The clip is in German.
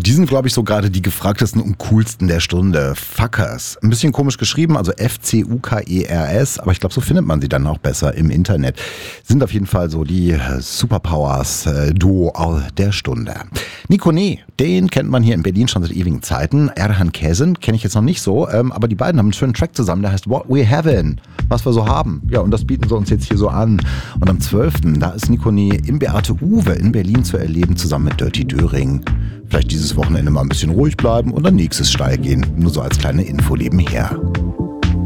die sind, glaube ich, so gerade die gefragtesten und coolsten der Stunde. Fuckers. Ein bisschen komisch geschrieben, also F-C-U-K-E-R-S, aber ich glaube, so findet man sie dann auch besser im Internet. Sind auf jeden Fall so die Superpowers-Duo der Stunde. Nico Nee, den kennt man hier in Berlin schon seit ewigen Zeiten. Erhan Käsen kenne ich jetzt noch nicht so, aber die beiden haben einen schönen Track zusammen, der heißt What We Havin', was wir so haben. Ja, und das bieten sie uns jetzt hier so an. Und am 12., da ist Nico Nee im Beate Uwe in Berlin zu erleben, zusammen mit Dirty Döring. Vielleicht dieses Wochenende mal ein bisschen ruhig bleiben und dann nächstes steil gehen. Nur so als kleine Info nebenher.